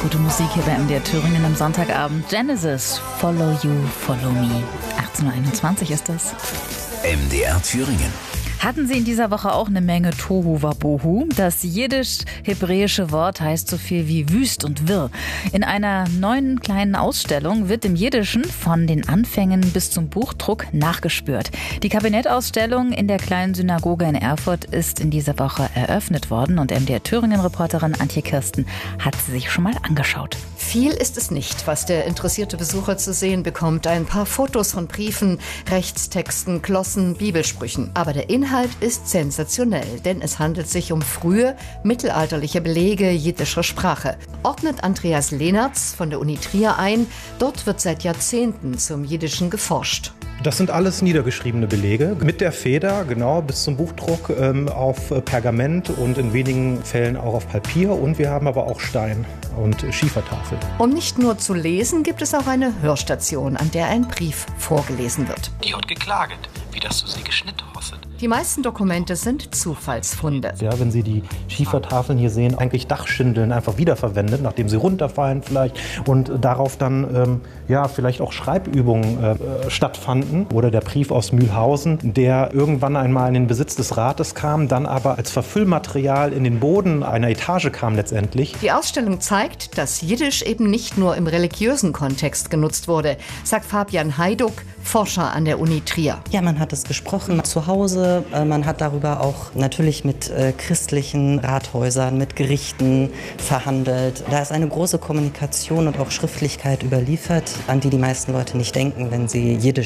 gute Musik hier bei MDR Thüringen am Sonntagabend. Genesis, Follow You, Follow Me. 18.21 Uhr ist das. MDR Thüringen. Hatten Sie in dieser Woche auch eine Menge Tohu Wabohu? Das jiddisch-hebräische Wort heißt so viel wie wüst und wirr. In einer neuen kleinen Ausstellung wird im Jiddischen von den Anfängen bis zum Buchdruck nachgespürt. Die Kabinettausstellung in der kleinen Synagoge in Erfurt ist in dieser Woche eröffnet worden und MDR Thüringen-Reporterin Antje Kirsten hat sie sich schon mal angeschaut. Viel ist es nicht, was der interessierte Besucher zu sehen bekommt. Ein paar Fotos von Briefen, Rechtstexten, Glossen, Bibelsprüchen. Aber der Inhalt ist sensationell, denn es handelt sich um frühe, mittelalterliche Belege jiddischer Sprache. Ordnet Andreas Lehnertz von der Uni Trier ein. Dort wird seit Jahrzehnten zum Jiddischen geforscht. Das sind alles niedergeschriebene Belege mit der Feder, genau, bis zum Buchdruck auf Pergament und in wenigen Fällen auch auf Papier. Und wir haben aber auch Stein und Schiefertafel. Um nicht nur zu lesen, gibt es auch eine Hörstation, an der ein Brief vorgelesen wird. Die hat geklaget, wie das du sie geschnitten hast. Die meisten Dokumente sind Zufallsfunde. Ja, wenn Sie die Schiefertafeln hier sehen, eigentlich Dachschindeln einfach wiederverwendet, nachdem sie runterfallen vielleicht und darauf dann vielleicht auch Schreibübungen stattfanden. Oder der Brief aus Mühlhausen, der irgendwann einmal in den Besitz des Rates kam, dann aber als Verfüllmaterial in den Boden einer Etage kam letztendlich. Die Ausstellung zeigt, dass Jiddisch eben nicht nur im religiösen Kontext genutzt wurde, sagt Fabian Heiduck, Forscher an der Uni Trier. Ja, man hat es gesprochen zu Hause, man hat darüber auch natürlich mit christlichen Rathäusern, mit Gerichten verhandelt. Da ist eine große Kommunikation und auch Schriftlichkeit überliefert, an die die meisten Leute nicht denken, wenn sie Jiddisch